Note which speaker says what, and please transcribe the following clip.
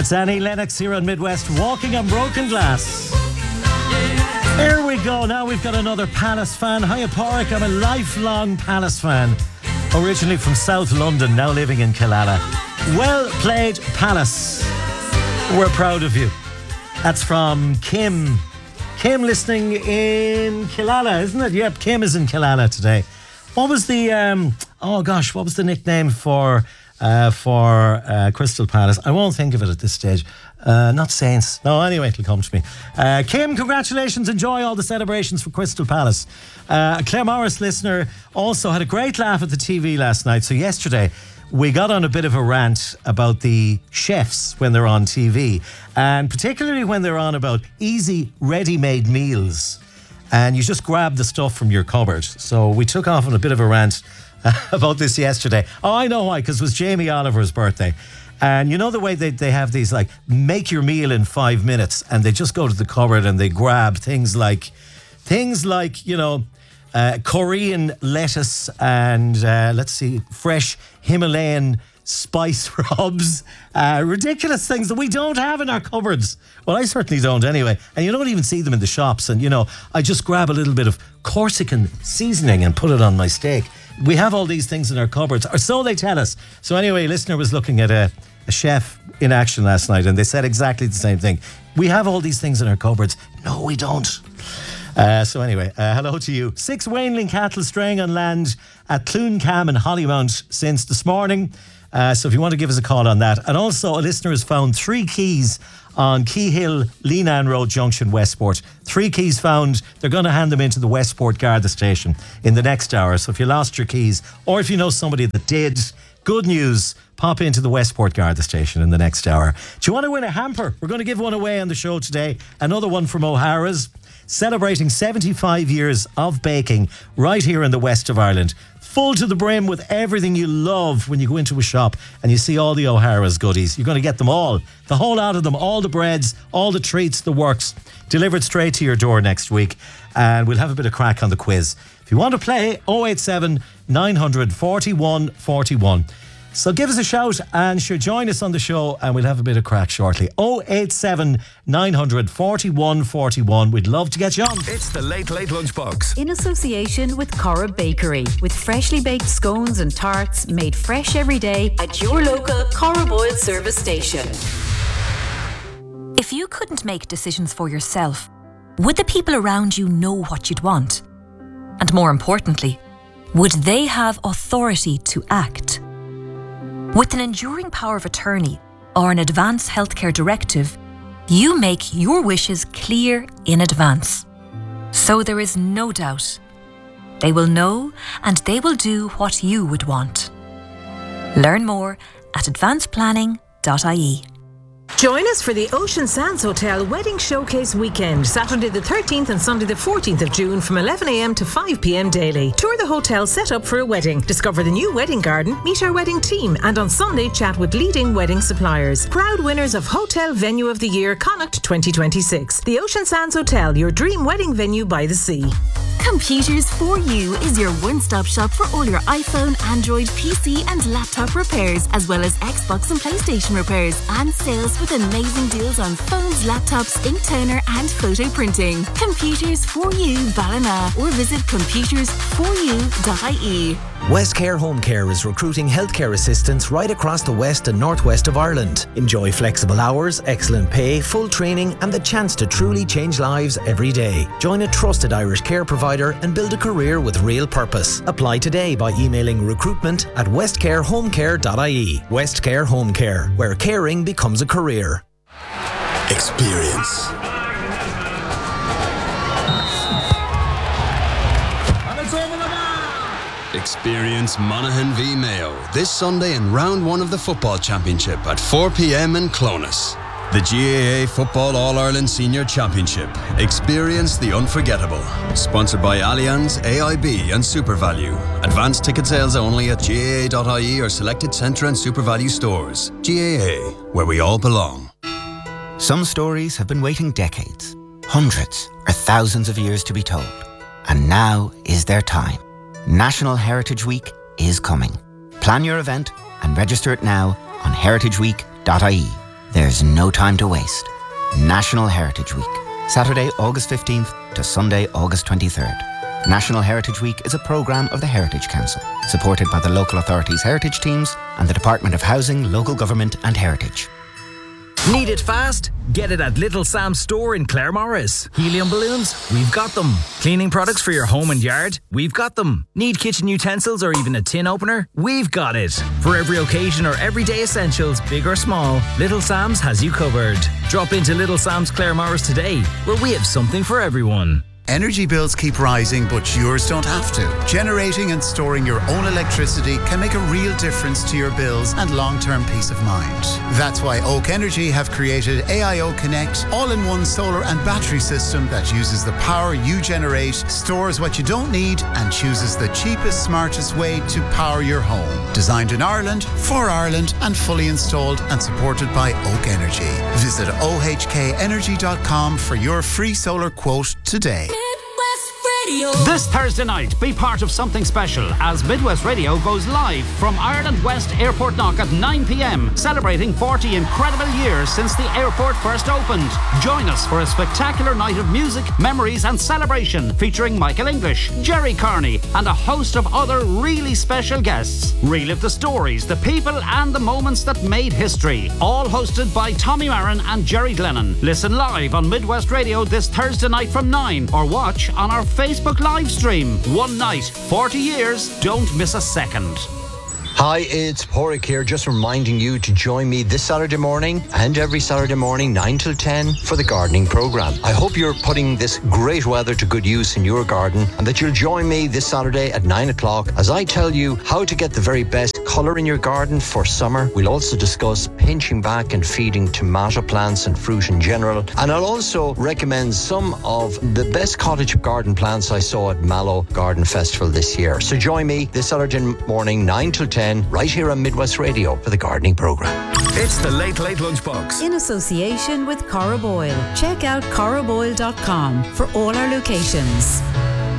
Speaker 1: That's Annie Lennox here on Midwest, Walking on Broken Glass. Here we go. Now we've got another Palace fan. Hiya, Porrick. I'm a lifelong Palace fan. Originally from South London, now living in Killala. Well played, Palace. We're proud of you. That's from Kim. Kim listening in Killala, isn't it? Yep, Kim is in Killala today. What was the, what was the nickname for Crystal Palace? I won't think of it at this stage. Not Saints. No, anyway, it'll come to me. Kim, congratulations. Enjoy all the celebrations for Crystal Palace. A Claire Morris listener also had a great laugh at the TV last night. So yesterday, we got on a bit of a rant about the chefs when they're on TV, and particularly when they're on about easy, ready-made meals. And you just grab the stuff from your cupboard. So we took off on a bit of a rant about this yesterday. Oh, I know why, because it was Jamie Oliver's birthday. And you know the way they have these, like, make your meal in 5 minutes, and they just go to the cupboard and they grab things like, Korean lettuce and, fresh Himalayan spice rubs. Ridiculous things that we don't have in our cupboards. Well, I certainly don't anyway. And you don't even see them in the shops. And, I just grab a little bit of Corsican seasoning and put it on my steak. We have all these things in our cupboards, or so they tell us. So anyway, a listener was looking at a chef in action last night, and they said exactly the same thing. We have all these things in our cupboards. No, we don't. So anyway, hello to you. 6 Wainling cattle straying on land at Cluncam and Hollymount since this morning. So if you want to give us a call on that. And also, a listener has found 3 keys on Keyhill, Leenan Road Junction, Westport. 3 keys found. They're going to hand them into the Westport Garda station in the next hour. So if you lost your keys, or if you know somebody that did, good news, pop into the Westport Garda station in the next hour. Do you want to win a hamper? We're going to give one away on the show today. Another one from O'Hara's, celebrating 75 years of baking right here in the west of Ireland. Full to the brim with everything you love when you go into a shop and you see all the O'Hara's goodies. You're going to get them all, the whole lot of them, all the breads, all the treats, the works, delivered straight to your door next week. And we'll have a bit of crack on the quiz. If you want to play, 087 900 41 41. So give us a shout and join us on the show, and we'll have a bit of crack shortly. 087 900 41 41. We'd love to get you on.
Speaker 2: It's the Late Lunchbox.
Speaker 3: In association with Cora Bakery, with freshly baked scones and tarts made fresh every day at your local Cora Boyle service station.
Speaker 4: If you couldn't make decisions for yourself, would the people around you know what you'd want? And more importantly, would they have authority to act? With an enduring power of attorney or an advance healthcare directive, you make your wishes clear in advance. So there is no doubt. They will know and they will do what you would want. Learn more at advanceplanning.ie.
Speaker 5: Join us for the Ocean Sands Hotel Wedding Showcase Weekend, Saturday the 13th and Sunday the 14th of June from 11am to 5pm daily. Tour the hotel set up for a wedding, discover the new wedding garden, meet our wedding team, and on Sunday chat with leading wedding suppliers. Proud winners of Hotel Venue of the Year Connacht 2026. The Ocean Sands Hotel, your dream wedding venue by the sea.
Speaker 6: Computers for You is your one-stop shop for all your iPhone, Android, PC and laptop repairs, as well as Xbox and PlayStation repairs and sales with amazing deals on phones, laptops, ink toner and photo printing. Computers for You Ballina, or visit computersforyou.ie.
Speaker 7: Westcare Home Care is recruiting healthcare assistants right across the west and northwest of Ireland. Enjoy flexible hours, excellent pay, full training and the chance to truly change lives every day. Join a trusted Irish care provider and build a career with real purpose. Apply today by emailing recruitment@westcarehomecare.ie. Westcare Home Care, where caring becomes a career.
Speaker 2: Experience. Experience Monaghan v Mayo this Sunday in round 1 of the football championship at 4pm in Clones. The GAA Football All-Ireland Senior Championship. Experience the unforgettable. Sponsored by Allianz, AIB and SuperValue. Advanced ticket sales only at GAA.ie or selected Centre and SuperValue stores. GAA, where we all belong.
Speaker 8: Some stories have been waiting decades, hundreds or thousands of years to be told. And now is their time. National Heritage Week is coming. Plan your event and register it now on heritageweek.ie. There's no time to waste. National Heritage Week, Saturday, August 15th to Sunday, August 23rd. National Heritage Week is a programme of the Heritage Council, supported by the local authorities' heritage teams and the Department of Housing, Local Government and Heritage.
Speaker 9: Need it fast? Get it at Little Sam's store in Claremorris. Helium balloons? We've got them. Cleaning products for your home and yard? We've got them. Need kitchen utensils or even a tin opener? We've got it. For every occasion or everyday essentials, big or small, Little Sam's has you covered. Drop into Little Sam's Claremorris today, where we have something for everyone.
Speaker 10: Energy bills keep rising, but yours don't have to. Generating and storing your own electricity can make a real difference to your bills and long-term peace of mind. That's why Oak Energy have created AIO Connect, all-in-one solar and battery system that uses the power you generate, stores what you don't need, and chooses the cheapest, smartest way to power your home. Designed in Ireland, for Ireland, and fully installed and supported by Oak Energy. Visit ohkenergy.com for your free solar quote today.
Speaker 11: This Thursday night, be part of something special as Midwest Radio goes live from Ireland West Airport Knock at 9 p.m, celebrating 40 incredible years since the airport first opened. Join us for a spectacular night of music, memories and celebration featuring Michael English, Jerry Carney and a host of other really special guests. Relive the stories, the people and the moments that made history. All hosted by Tommy Marin and Jerry Glennon. Listen live on Midwest Radio this Thursday night from 9 or watch on our Facebook live stream. One night, 40 years, don't miss a second.
Speaker 12: Hi, it's Porrick here, just reminding you to join me this Saturday morning and every Saturday morning 9 till 10 for the gardening programme. I hope you're putting this great weather to good use in your garden and that you'll join me this Saturday at 9 o'clock as I tell you how to get the very best colour in your garden for summer. We'll also discuss pinching back and feeding tomato plants and fruit in general. And I'll also recommend some of the best cottage garden plants I saw at Mallow Garden Festival this year. So join me this Saturday morning 9 till 10 right here on Midwest Radio for the gardening programme.
Speaker 9: It's the Late Late Lunchbox.
Speaker 3: In association with Cora Boyle. Check out coraboyle.com for all our locations.